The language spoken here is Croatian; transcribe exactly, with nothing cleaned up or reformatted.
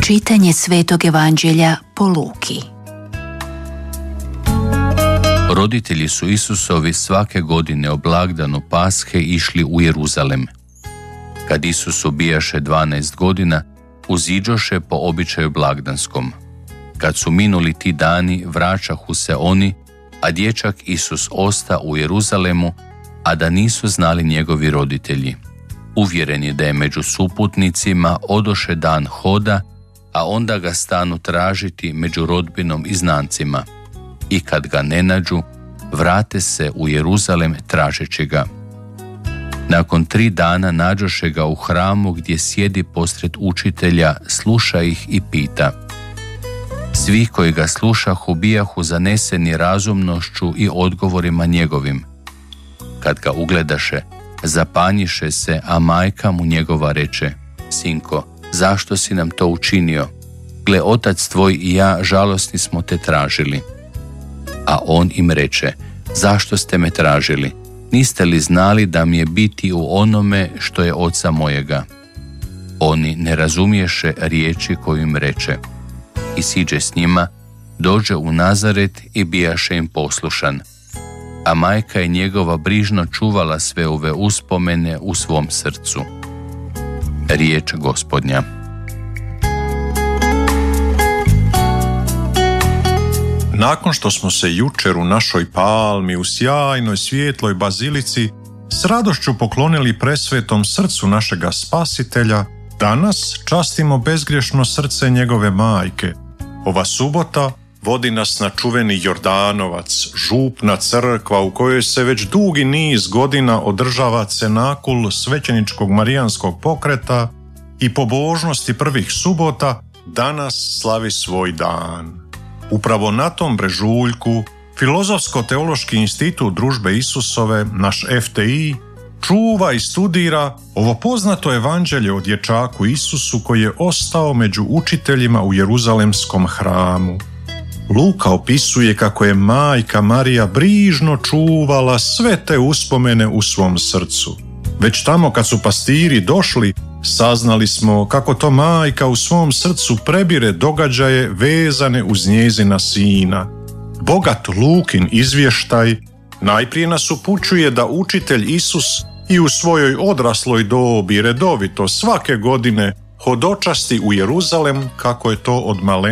Čitanje Svetog Evanđelja po Luki. Roditelji su Isusovi svake godine o blagdanu Pashe išli u Jeruzalem. Kad Isusu bijaše dvanaest godina, uziđoše po običaju blagdanskom. Kad su minuli ti dani, vraćahu se oni, a dječak Isus osta u Jeruzalemu, a da nisu znali njegovi roditelji. Uvjeren je da je među suputnicima odoše dan hoda, a onda ga stanu tražiti među rodbinom i znancima. I kad ga ne nađu, vrate se u Jeruzalem tražeći ga. Nakon tri dana nađoše ga u hramu gdje sjedi posred učitelja, sluša ih i pita. Svi koji ga slušahu bijahu zaneseni razumnošću i odgovorima njegovim. Kad ga ugledaše, zapanjiše se, a majka mu njegova reče: Sinko, zašto si nam to učinio? Gle, otac tvoj i ja žalosni smo te tražili. A on im reče: zašto ste me tražili? Niste li znali da mi je biti u onome što je oca mojega? Oni ne razumiješe riječi koju im reče. I siđe s njima, dođe u Nazaret i bijaše im poslušan. A majka je njegova brižno čuvala sve ove uspomene u svom srcu. Riječ Gospodnja. Nakon što smo se jučer u našoj palmi u sjajnoj svijetloj bazilici s radošću poklonili presvetom srcu našega Spasitelja, danas častimo bezgrješno srce njegove majke. Ova subota vodi nas na čuveni Jordanovac, župna crkva u kojoj se već dugi niz godina održava cenakul svećeničkog marijanskog pokreta i pobožnosti prvih subota danas slavi svoj dan. Upravo na tom brežuljku Filozofsko-teološki institut Družbe Isusove, naš F T I, čuva i studira ovo poznato evanđelje o dječaku Isusu koji je ostao među učiteljima u Jeruzalemskom hramu. Luka opisuje kako je majka Marija brižno čuvala sve te uspomene u svom srcu. Već tamo kad su pastiri došli, saznali smo kako to majka u svom srcu prebire događaje vezane uz njezina sina. Bogat Lukin izvještaj najprije nas upućuje da učitelj Isus i u svojoj odrasloj dobi redovito svake godine hodočasti u Jeruzalem kako je to od malena